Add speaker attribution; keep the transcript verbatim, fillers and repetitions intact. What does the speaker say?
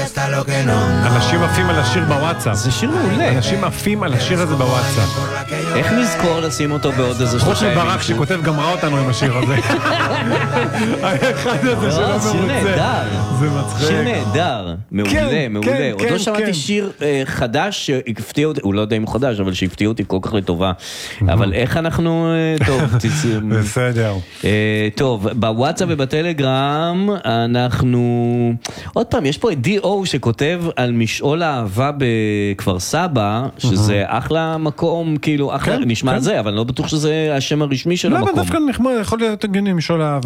Speaker 1: אנשים עפים על השיר בוואטסאפ.
Speaker 2: זה שיר מעולה.
Speaker 1: אנשים עפים על השיר הזה בוואטסאפ.
Speaker 2: איך נזכור לשים אותו בעוד איזה
Speaker 1: חוץ מברק שכותב גם ראה אותנו עם השיר הזה. האחד הזה שלא מרוצה.
Speaker 2: שיר נהדר.
Speaker 1: זה מצחיק.
Speaker 2: שיר נהדר. מעולה, מעולה. עוד לא שמעתי שיר חדש שהפתיע אותי, הוא לא יודע אם הוא חדש, אבל שהפתיע אותי כל כך לטובה. אבל איך אנחנו... טוב,
Speaker 1: בסדר.
Speaker 2: טוב, בוואטסאפ ובטלגרם אנחנו... עוד פעם, יש פה את די-או שכותב על משעול האהבה בכפר סבא, שזה אחלה מקום, כאילו, אחלה, נשמע זה, אבל לא בטוח שזה השם הרשמי של המקום.
Speaker 1: לא, אבל דווקא יכול להיות הגיוני משעול האהבה.